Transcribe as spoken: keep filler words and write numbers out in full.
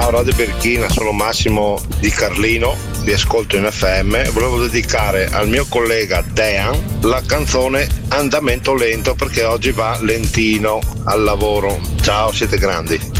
Ciao Radio Berchina, sono Massimo di Carlino, vi ascolto in F M. Volevo dedicare al mio collega Dean la canzone Andamento lento perché oggi va lentino al lavoro. Ciao, siete grandi.